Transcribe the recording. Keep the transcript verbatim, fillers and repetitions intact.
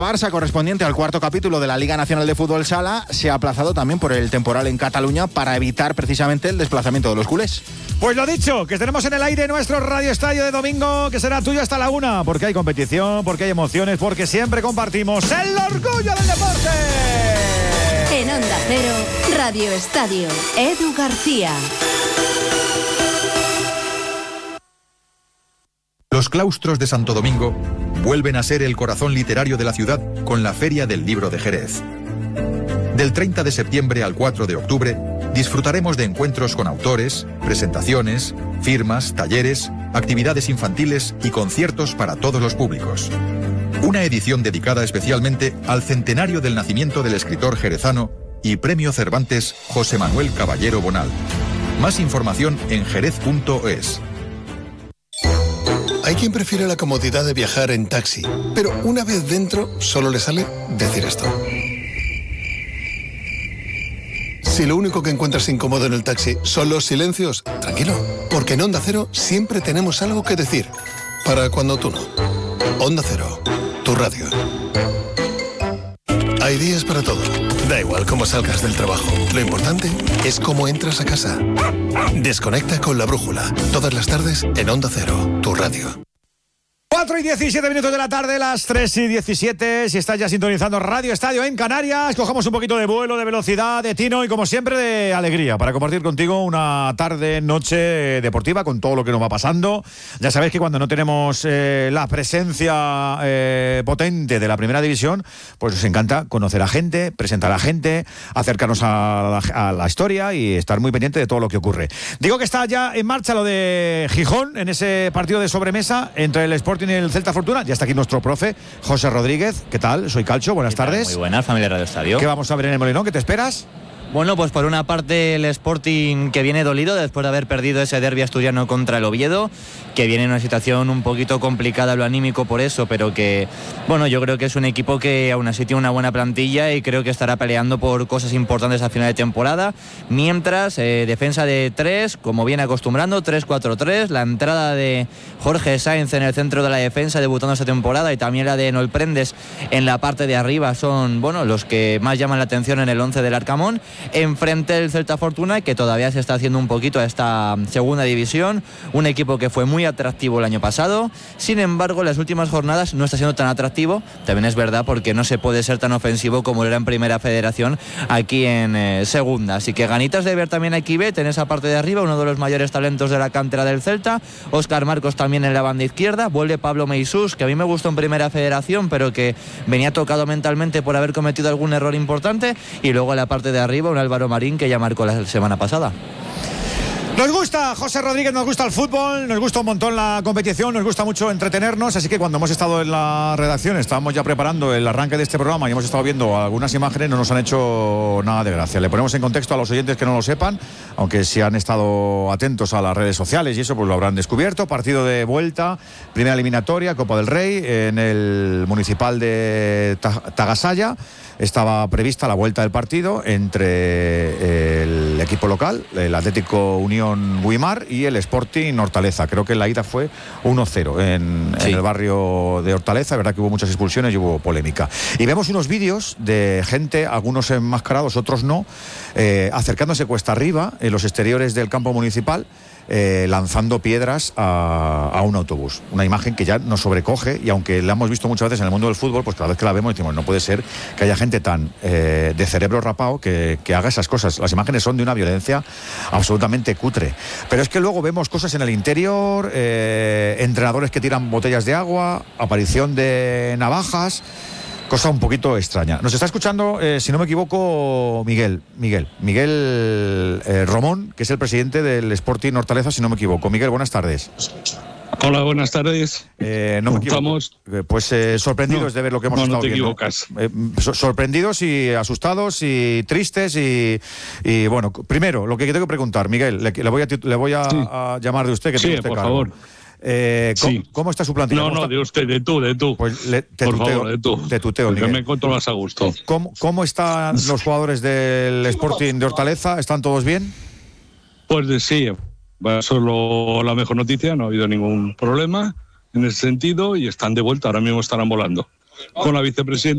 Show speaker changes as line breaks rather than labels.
Barça, correspondiente al cuarto capítulo de la Liga Nacional de Fútbol Sala, se ha aplazado también por el temporal en Cataluña para evitar precisamente el desplazamiento de los culés.
Pues lo dicho, que tenemos en el aire nuestro Radio Estadio de domingo, que será tuyo hasta la una, porque hay competición, porque hay emociones, porque siempre compartimos el orgullo del deporte.
En Onda Cero, Radio Estadio, Edu García.
Los claustros de Santo Domingo vuelven a ser el corazón literario de la ciudad con la Feria del Libro de Jerez. Del treinta de septiembre al cuatro de octubre disfrutaremos de encuentros con autores, presentaciones, firmas, talleres, actividades infantiles y conciertos para todos los públicos. Una edición dedicada especialmente al centenario del nacimiento del escritor jerezano y Premio Cervantes José Manuel Caballero Bonal. Más información en jerez punto es.
Hay quien prefiere la comodidad de viajar en taxi, pero una vez dentro solo le sale decir esto. Si lo único que encuentras incómodo en el taxi son los silencios, tranquilo, porque en Onda Cero siempre tenemos algo que decir. Para cuando tú no. Onda Cero, tu radio. Hay días para todo. Da igual cómo salgas del trabajo. Lo importante es cómo entras a casa. Desconecta con La Brújula. Todas las tardes en Onda Cero, tu radio.
cuatro y diecisiete minutos de la tarde, las tres y diecisiete. Si estás ya sintonizando Radio Estadio en Canarias, cogemos un poquito de vuelo, de velocidad, de tino y como siempre de alegría para compartir contigo una tarde, noche deportiva con todo lo que nos va pasando. Ya sabéis que cuando no tenemos eh, la presencia eh, potente de la primera división, pues nos encanta conocer a gente, presentar a gente, acercarnos a la, a la historia y estar muy pendiente de todo lo que ocurre. Digo que está ya en marcha lo de Gijón en ese partido de sobremesa entre el Sporting y el Celta Fortuna. Ya está aquí nuestro profe, José Rodríguez. ¿Qué tal? Soy Calcho, buenas tardes.
Muy buenas, familia Radio Estadio.
¿Qué vamos a ver en el Molinón? ¿Qué te esperas?
Bueno, pues por una parte el Sporting que viene dolido después de haber perdido ese derbi asturiano contra el Oviedo, que viene en una situación un poquito complicada lo anímico por eso, pero que, bueno, yo creo que es un equipo que aún así tiene una buena plantilla y creo que estará peleando por cosas importantes a final de temporada, mientras eh, defensa de tres, como viene acostumbrando, tres cuatro tres, la entrada de Jorge Sáenz en el centro de la defensa debutando esta temporada y también la de Noel Prendes en la parte de arriba son, bueno, los que más llaman la atención en el once del Arcamón. Enfrente el Celta Fortuna, que todavía se está haciendo un poquito a esta segunda división, un equipo que fue muy atractivo el año pasado, sin embargo en las últimas jornadas no está siendo tan atractivo, también es verdad porque no se puede ser tan ofensivo como era en Primera Federación aquí en eh, Segunda, así que ganitas de ver también a Kibet en esa parte de arriba, uno de los mayores talentos de la cantera del Celta, Óscar Marcos también en la banda izquierda, vuelve Pablo Meisús, que a mí me gustó en Primera Federación, pero que venía tocado mentalmente por haber cometido algún error importante, y luego en la parte de arriba un Álvaro Marín que ya marcó la semana pasada.
Nos gusta José Rodríguez, nos gusta el fútbol, nos gusta un montón la competición, nos gusta mucho entretenernos, así que cuando hemos estado en la redacción, estábamos ya preparando el arranque de este programa y hemos estado viendo algunas imágenes, no nos han hecho nada de gracia. Le ponemos en contexto a los oyentes que no lo sepan, aunque si han estado atentos a las redes sociales y eso, pues lo habrán descubierto. Partido de vuelta, primera eliminatoria, Copa del Rey, en el municipal de Tagasalla. Estaba prevista la vuelta del partido entre el equipo local, el Atlético Unión Guimar, y el Sporting Hortaleza. Creo que la ida fue uno cero en, sí. en el barrio de Hortaleza. Es verdad que hubo muchas expulsiones y hubo polémica. Y vemos unos vídeos de gente, algunos enmascarados, otros no, eh, acercándose cuesta arriba en los exteriores del campo municipal, Eh, lanzando piedras a, a un autobús. Una imagen que ya nos sobrecoge y aunque la hemos visto muchas veces en el mundo del fútbol, pues cada vez que la vemos decimos, no puede ser que haya gente tan eh, de cerebro rapado que, que haga esas cosas. Las imágenes son de una violencia absolutamente cutre. Pero es que luego vemos cosas en el interior, eh, entrenadores que tiran botellas de agua, aparición de navajas. Cosa un poquito extraña. Nos está escuchando, eh, si no me equivoco, Miguel, Miguel, Miguel eh, Romón, que es el presidente del Sporting Hortaleza, si no me equivoco. Miguel, buenas tardes.
Hola, buenas tardes.
Eh, no me equivoco. Eh, pues eh, sorprendidos no, de ver lo que hemos
no,
estado
no te
viendo.
equivocas.
Eh, so, sorprendidos y asustados y tristes y, y bueno, primero, lo que tengo que preguntar, Miguel, le, le voy, a, le voy a, sí. a llamar de usted, que
sí,
tiene usted
por
cargo.
favor.
Eh, ¿cómo,
sí.
¿Cómo está su plantilla?
No, no, de usted, de tú, de tú.
Pues le, te
por
tuteo,
favor, de tú.
Te tuteo,
porque
Miguel.
me encuentro más a gusto.
¿Cómo, ¿Cómo están los jugadores del Sporting de Hortaleza? ¿Están todos bien?
Pues de, sí, solo la mejor noticia, no ha habido ningún problema en ese sentido y están de vuelta, ahora mismo estarán volando. Con la vicepresidenta